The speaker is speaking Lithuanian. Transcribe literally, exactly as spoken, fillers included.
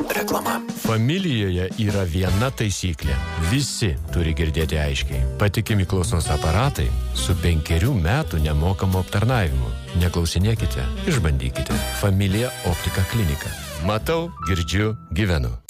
Reklama. Familijoje yra viena taisyklė. Visi turi girdėti aiškiai. Patikimi klausos aparatai su penkerių metų nemokamu aptarnavimu. Neklausinėkite, išbandykite. Familija optika klinika. Matau, girdžiu, gyvenu.